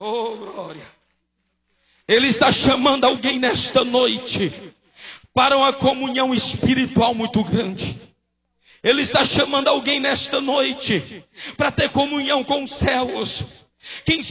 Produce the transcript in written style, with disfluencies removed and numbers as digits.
Oh, glória. Ele está chamando alguém nesta noite para uma comunhão espiritual muito grande. Ele está chamando alguém nesta noite para ter comunhão com os céus. Quem